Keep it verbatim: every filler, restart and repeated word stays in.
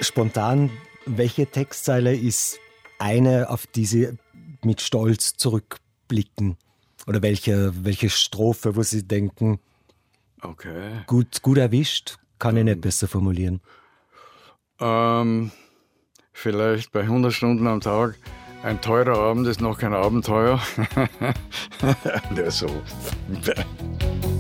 Spontan, welche Textzeile ist eine, auf die Sie mit Stolz zurückblicken? Oder welche, welche Strophe, wo Sie denken, okay. gut, gut erwischt, kann ich nicht besser formulieren. Ähm, vielleicht bei hundert Stunden am Tag, ein teurer Abend ist noch kein Abenteuer. Der so.